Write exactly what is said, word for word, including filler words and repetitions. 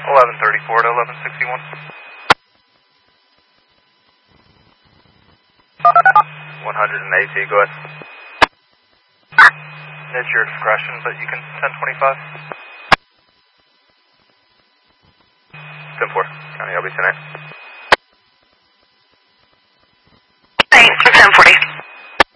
eleven thirty-four to eleven sixty-one. one hundred eighty, go ahead. It's your discretion, but you can ten twenty-five. ten four, County L B C nine.